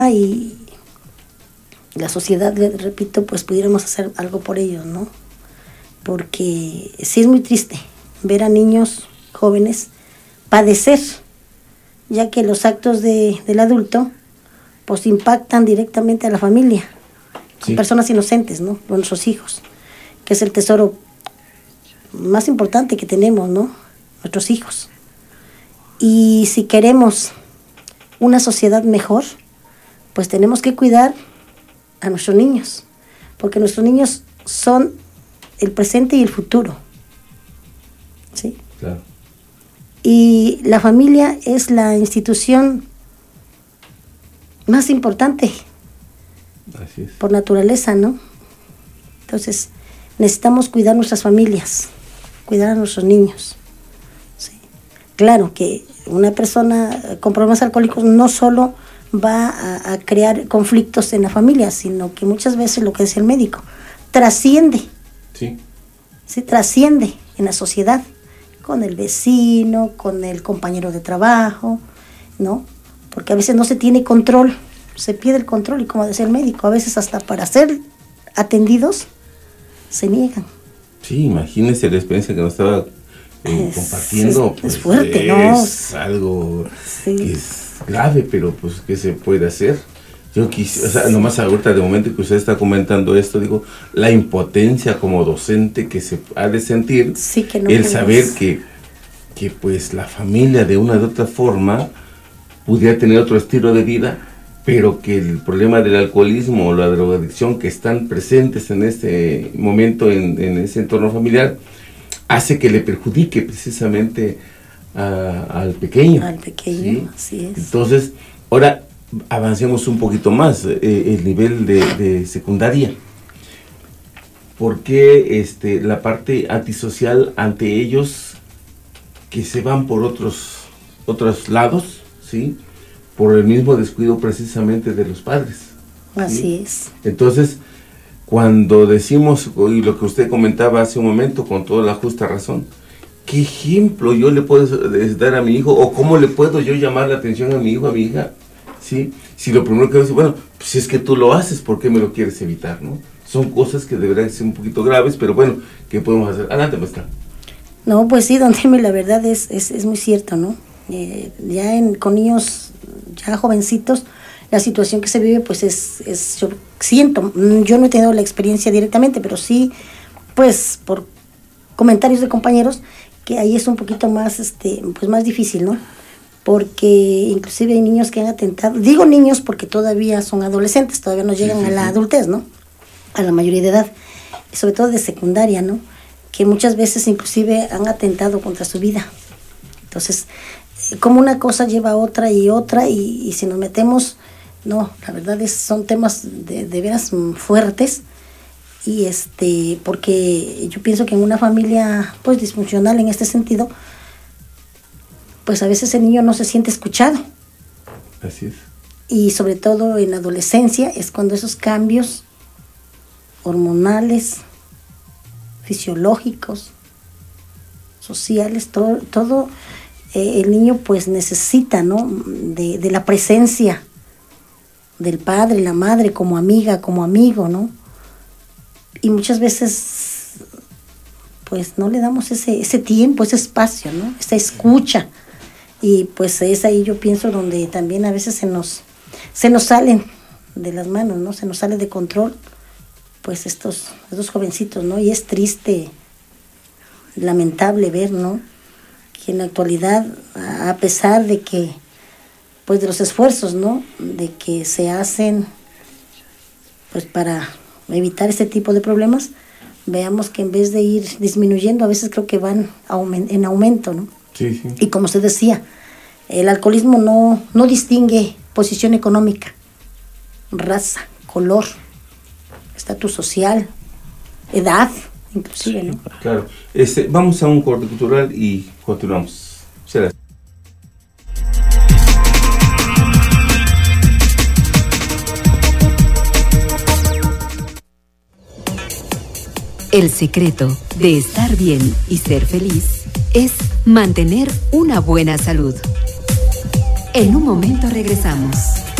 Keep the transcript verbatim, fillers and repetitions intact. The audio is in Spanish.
y la sociedad, le repito, pues pudiéramos hacer algo por ellos, ¿no? Porque sí es muy triste ver a niños jóvenes padecer, ya que los actos de, del adulto pues impactan directamente a la familia, sí. Personas inocentes, ¿no? Nuestros hijos, que es el tesoro más importante que tenemos, ¿no? Nuestros hijos. Y si queremos una sociedad mejor, pues tenemos que cuidar a nuestros niños, porque nuestros niños son el presente y el futuro, ¿sí? Claro. Y la familia es la institución más importante. Así es. Por naturaleza, ¿no? Entonces, necesitamos cuidar nuestras familias, cuidar a nuestros niños, ¿sí? Claro que una persona con problemas alcohólicos no solo va a, a crear conflictos en la familia, sino que muchas veces, lo que decía el médico, trasciende. Sí. Sí, trasciende en la sociedad, con el vecino, con el compañero de trabajo, ¿no? Porque a veces no se tiene control, se pierde el control, y como decía el médico, a veces hasta para ser atendidos se niegan. Sí, imagínese la experiencia que nos estaba eh, es, compartiendo. Es, pues, es fuerte, es ¿no? Es algo sí. que es grave, pero pues ¿qué se puede hacer? Yo quisiera, o sea, nomás ahorita de momento que usted está comentando esto, digo, la impotencia como docente que se ha de sentir, sí, que no el puedes. saber que, que pues la familia de una u otra forma pudiera tener otro estilo de vida, pero que el problema del alcoholismo o la drogadicción que están presentes en este momento en, en ese entorno familiar, hace que le perjudique precisamente a, al pequeño. Al pequeño, ¿sí? Así es. Entonces, ahora avancemos un poquito más, eh, el nivel de, de secundaria. ¿Por qué este, la parte antisocial ante ellos que se van por otros, otros lados, ¿sí? Por el mismo descuido precisamente de los padres? Así ¿sí? es. Entonces, cuando decimos, y lo que usted comentaba hace un momento con toda la justa razón, ¿qué ejemplo yo le puedo dar a mi hijo? ¿O cómo le puedo yo llamar la atención a mi hijo, a mi hija? ¿Sí? Si lo primero que decir, bueno, pues si es que tú lo haces, ¿por qué me lo quieres evitar? ¿No? Son cosas que deberían ser un poquito graves, pero bueno, ¿qué podemos hacer? Adelante, maestra. No, pues sí, don Temi, la verdad es, es, es muy cierto, ¿no? Eh, ya en, con niños ya jovencitos, la situación que se vive, pues es, es, yo siento, yo no he tenido la experiencia directamente, pero sí, pues, por comentarios de compañeros, que ahí es un poquito más, este, pues más difícil, ¿no? Porque inclusive hay niños que han atentado, digo niños porque todavía son adolescentes, todavía no llegan sí, sí, a la sí. adultez, ¿no? A la mayoría de edad, sobre todo de secundaria, ¿no? Que muchas veces inclusive han atentado contra su vida. Entonces, como una cosa lleva a otra y otra, y, y si nos metemos, no, la verdad es, son temas de, de veras fuertes, y este, porque yo pienso que en una familia pues disfuncional en este sentido, pues a veces el niño no se siente escuchado. Así es. Y sobre todo en la adolescencia es cuando esos cambios hormonales, fisiológicos, sociales, todo, todo eh, el niño pues necesita, ¿no? De, de la presencia del padre, la madre, como amiga, como amigo, ¿no? Y muchas veces pues no le damos ese, ese tiempo, ese espacio, ¿no? Esa escucha. Y pues es ahí, yo pienso, donde también a veces se nos, se nos salen de las manos, ¿no? Se nos sale de control, pues estos, estos jovencitos, ¿no? Y es triste, lamentable ver, ¿no? Que en la actualidad, a pesar de que, pues de los esfuerzos, ¿no? De que se hacen, pues para evitar este tipo de problemas, veamos que en vez de ir disminuyendo, a veces creo que van en aumento, ¿no? Sí, sí. Y como usted decía, el alcoholismo no, no distingue posición económica, raza, color, estatus social, edad, inclusive, ¿no? Claro. Este, vamos a un corte cultural y continuamos. Será. El secreto de estar bien y ser feliz es mantener una buena salud. En un momento regresamos.